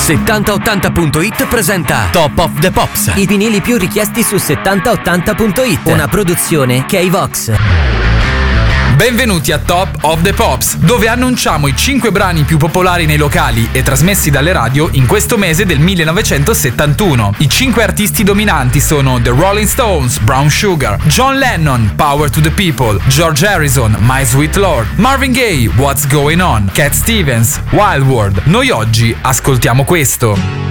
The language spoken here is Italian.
7080.it presenta Top of the Pops. I vinili più richiesti su 7080.it. Una produzione K-Vox. Benvenuti a Top of the Pops, dove annunciamo i 5 brani più popolari nei locali e trasmessi dalle radio in questo mese del 1971. I 5 artisti dominanti sono The Rolling Stones, Brown Sugar, John Lennon, Power to the People, George Harrison, My Sweet Lord, Marvin Gaye, What's Going On, Cat Stevens, Wild World. Noi oggi ascoltiamo questo.